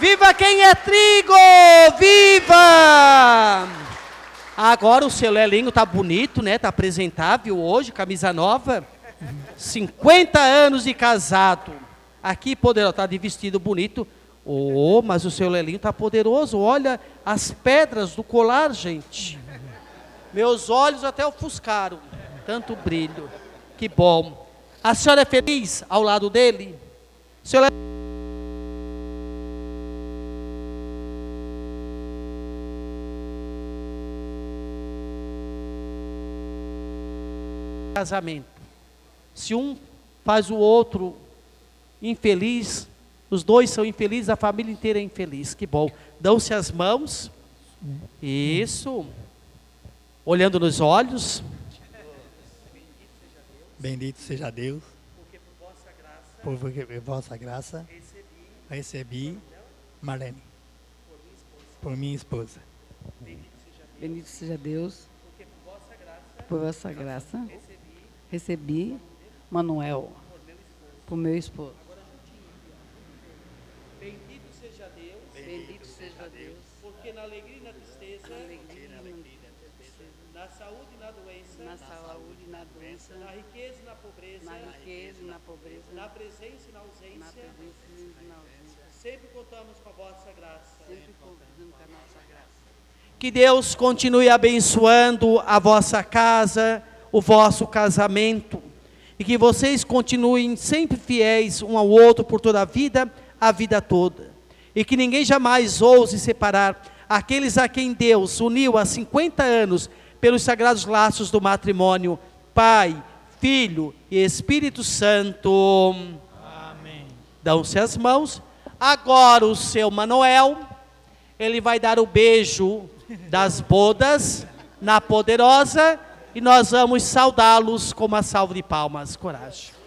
Viva quem é trigo! Viva! Agora o seu Lelinho tá bonito, né? Tá apresentável hoje, camisa nova. 50 anos de casado. Aqui poderoso, tá de vestido bonito. Oh, mas o seu Lelinho tá poderoso. Olha as pedras do colar, gente. Meus olhos até ofuscaram. Tanto brilho. Que bom. A senhora é feliz ao lado dele? O seu Lelinho... casamento. Se um faz o outro infeliz, os dois são infelizes, a família inteira é infeliz. Que bom. Dão-se as mãos. Isso. Olhando nos olhos. Bendito seja Deus. Porque por vossa graça recebi Marlene por minha esposa. Bendito seja Deus. Por vossa graça recebi Manuel por meu esposo. Bendito seja Deus. Bendito seja Deus. Porque na alegria e na tristeza, na saúde e na doença, na riqueza e na pobreza, na presença e na ausência, sempre contamos com a vossa graça. Que Deus continue abençoando a vossa casa, o vosso casamento, e que vocês continuem sempre fiéis um ao outro por toda a vida toda. E que ninguém jamais ouse separar aqueles a quem Deus uniu há 50 anos pelos sagrados laços do matrimônio, Pai, Filho e Espírito Santo. Amém. Dão-se as mãos. Agora o seu Manuel, ele vai dar o beijo das bodas na poderosa, e nós vamos saudá-los com uma salva de palmas. Coragem.